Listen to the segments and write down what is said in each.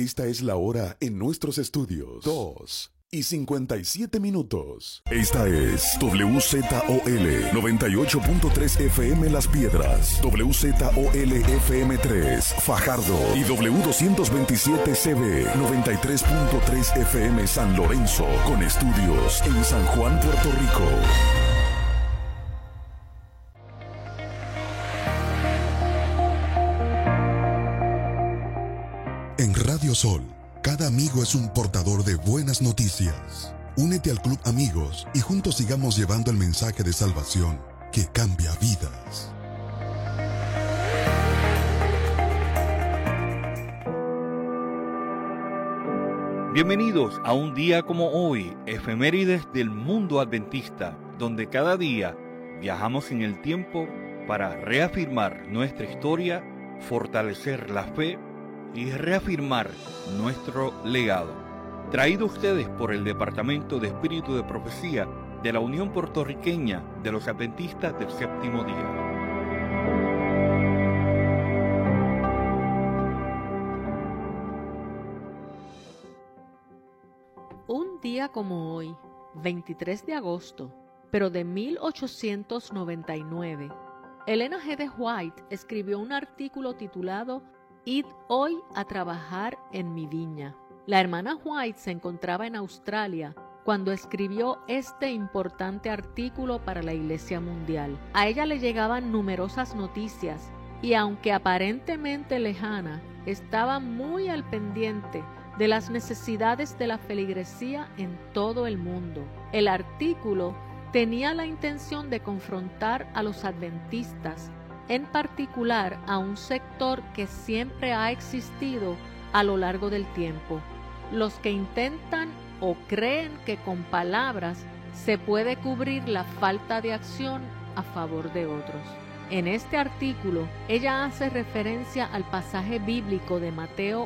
Esta es la hora en nuestros estudios. 2:57. Esta es WZOL 98.3 FM Las Piedras, WZOL FM 3 Fajardo y W227CB 93.3 FM San Lorenzo, con estudios en San Juan, Puerto Rico. En Radio Sol, cada amigo es un portador de buenas noticias. Únete al Club Amigos y juntos sigamos llevando el mensaje de salvación que cambia vidas. Bienvenidos a un día como hoy, efemérides del mundo adventista, donde cada día viajamos en el tiempo para reafirmar nuestra historia, fortalecer la fe y reafirmar nuestro legado. Traído a ustedes por el Departamento de Espíritu de Profecía de la Unión Puertorriqueña de los Adventistas del Séptimo Día. Un día como hoy, 23 de agosto, pero de 1899, Elena G. de White escribió un artículo titulado «Id hoy a trabajar en mi viña». La hermana White se encontraba en Australia cuando escribió este importante artículo para la Iglesia Mundial. A ella le llegaban numerosas noticias y, aunque aparentemente lejana, estaba muy al pendiente de las necesidades de la feligresía en todo el mundo. El artículo tenía la intención de confrontar a los adventistas, en particular a un sector que siempre ha existido a lo largo del tiempo, los que intentan o creen que con palabras se puede cubrir la falta de acción a favor de otros. En este artículo, ella hace referencia al pasaje bíblico de Mateo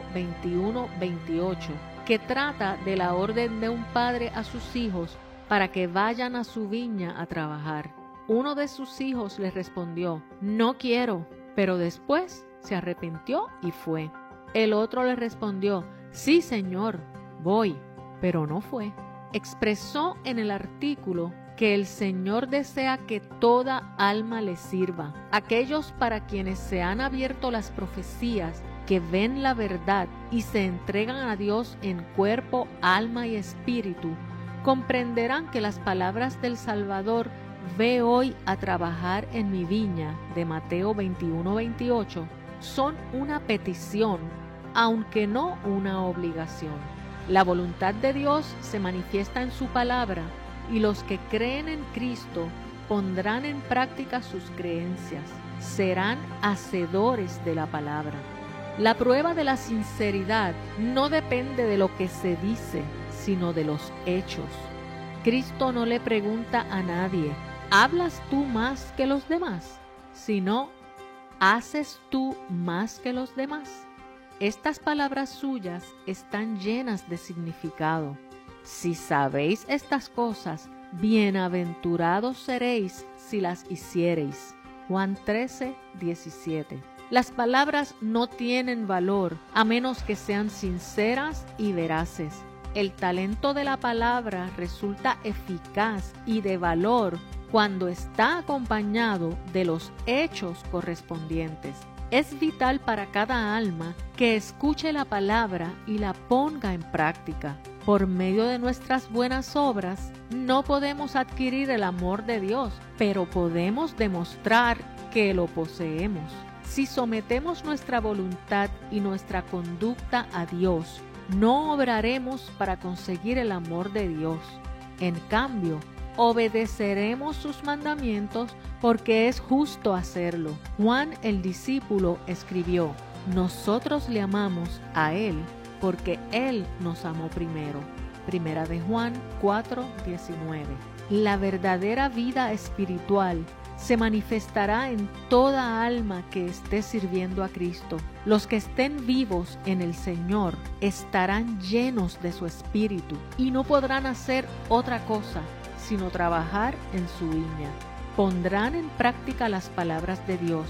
21:28, que trata de la orden de un padre a sus hijos para que vayan a su viña a trabajar. Uno de sus hijos le respondió: «No quiero», pero después se arrepintió y fue. El otro le respondió: «Sí, señor, voy», pero no fue. Expresó en el artículo que el Señor desea que toda alma le sirva. Aquellos para quienes se han abierto las profecías, que ven la verdad y se entregan a Dios en cuerpo, alma y espíritu, comprenderán que las palabras del Salvador «Ve hoy a trabajar en mi viña» de Mateo 21:28 son una petición, aunque no una obligación. La voluntad de Dios se manifiesta en su palabra, y los que creen en Cristo pondrán en práctica sus creencias, serán hacedores de la palabra. La prueba de la sinceridad no depende de lo que se dice, sino de los hechos. Cristo no le pregunta a nadie: ¿hablas tú más que los demás?, sino: ¿haces tú más que los demás? Estas palabras suyas están llenas de significado. Si sabéis estas cosas, bienaventurados seréis si las hiciereis. Juan 13:17. Las palabras no tienen valor a menos que sean sinceras y veraces. El talento de la palabra resulta eficaz y de valor cuando está acompañado de los hechos correspondientes. Es vital para cada alma que escuche la palabra y la ponga en práctica. Por medio de nuestras buenas obras no podemos adquirir el amor de Dios, pero podemos demostrar que lo poseemos. Si sometemos nuestra voluntad y nuestra conducta a Dios, no obraremos para conseguir el amor de Dios. En cambio, obedeceremos sus mandamientos porque es justo hacerlo. Juan el discípulo escribió: «Nosotros le amamos a Él porque Él nos amó primero». Primera de Juan 4:19. La verdadera vida espiritual se manifestará en toda alma que esté sirviendo a Cristo. Los que estén vivos en el Señor estarán llenos de su espíritu y no podrán hacer otra cosa sino trabajar en su viña. Pondrán en práctica las palabras de Dios